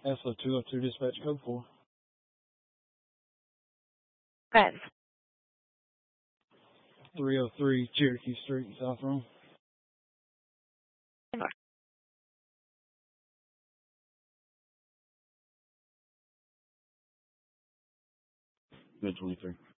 SO 202 dispatch code 4. Good. 303 Cherokee Street, South Rome. Mid 23.